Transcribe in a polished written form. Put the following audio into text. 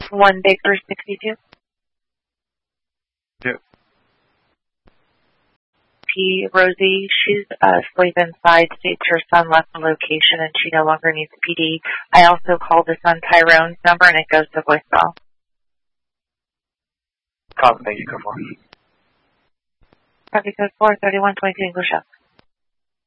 1 Baker 62. Yeah. P. Rosie, she's asleep inside, states her son left the location and she no longer needs PD. I also called the son Tyrone's number and it goes to voicemail. Copy, thank you, code 4. Copy code 4, 3122 English up.